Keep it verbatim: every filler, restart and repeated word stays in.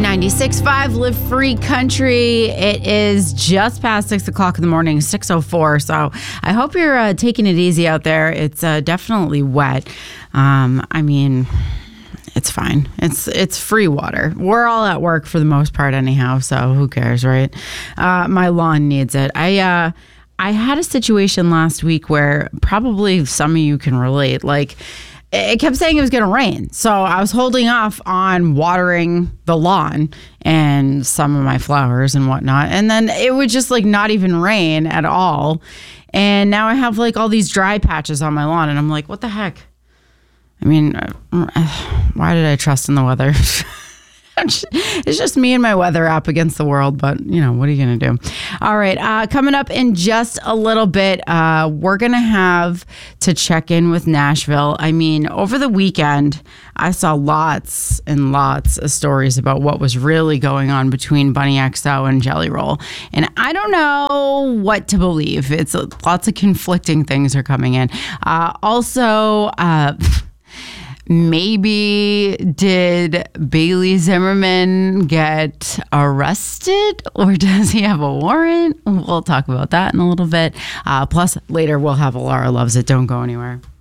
ninety-six point five Live Free Country. It is just past six o'clock in the morning, six oh four. So I hope you're uh, taking it easy out there. It's uh, definitely wet. Um, I mean, it's fine. It's it's free water. We're all at work for the most part anyhow, so who cares, right? Uh, my lawn needs it. I uh, I had a situation last week where probably some of you can relate. Like, it kept saying it was going to rain. So I was holding off on watering the lawn and some of my flowers and whatnot. And then it would just like not even rain at all. And now I have like all these dry patches on my lawn. And I'm like, what the heck? I mean, why did I trust in the weather? It's just me and my weather app against the world, but you know, what are you going to do? All right. Uh, coming up in just a little bit, uh, we're going to have to check in with Nashville. I mean, over the weekend, I saw lots and lots of stories about what was really going on between Bunny X O and Jelly Roll. And I don't know what to believe. It's uh, lots of conflicting things are coming in. Uh, also, uh, Maybe did Bailey Zimmerman get arrested, or does he have a warrant? We'll talk about that in a little bit. Uh, plus, later we'll have a Laura Loves It. Don't go anywhere.